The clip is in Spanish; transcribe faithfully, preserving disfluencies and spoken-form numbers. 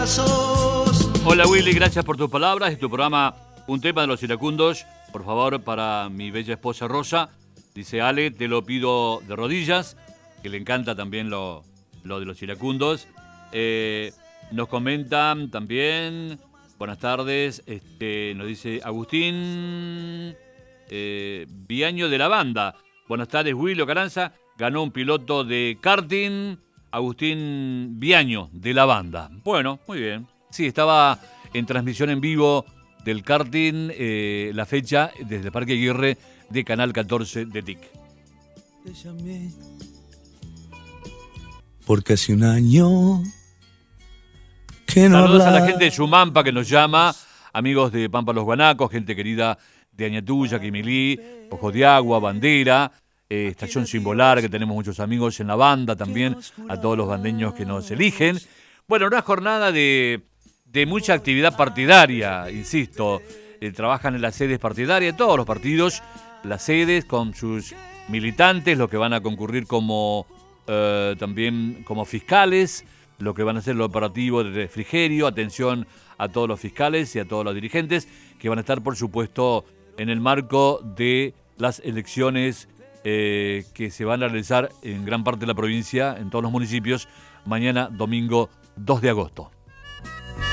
brazos. Hola Willy, gracias por tus palabras. Es tu programa Un tema de los iracundos. Por favor, para mi bella esposa Rosa. Dice Ale, te lo pido de rodillas, que le encanta también lo, lo de los iracundos. Eh, nos comentan también, buenas tardes, este, nos dice Agustín eh, Viaño de la banda. Buenas tardes, Willy Caranza. Ganó un piloto de karting, Agustín Viaño de la banda. Bueno, muy bien. Sí, estaba en transmisión en vivo del karting, eh, la fecha desde el Parque Aguirre de Canal catorce de T I C. Te llamé porque hace un año que no Saludos habla... a la gente de Yumampa que nos llama, amigos de Pampa Los Guanacos, gente querida de Añatuya, Quimilí, Ojos de Agua, Bandera, eh, Estación Simbolar, que tenemos muchos amigos en la banda también, a todos los bandeños que nos eligen. Bueno, una jornada de, de mucha actividad partidaria, insisto, eh, trabajan en las sedes partidarias, todos los partidos, las sedes con sus militantes, los que van a concurrir como eh, también como fiscales, lo que van a hacer el operativo de refrigerio, atención a todos los fiscales y a todos los dirigentes, que van a estar, por supuesto, en el marco de las elecciones eh, que se van a realizar en gran parte de la provincia, en todos los municipios, mañana domingo dos de agosto.